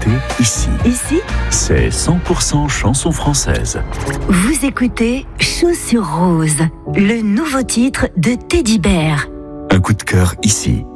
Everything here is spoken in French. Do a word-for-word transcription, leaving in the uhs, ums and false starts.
écoutez ici. Ici, C'est cent pour cent chanson française. vous écoutez Chaussures Roses, le nouveau titre de Teddy Bear. Un coup de cœur ici.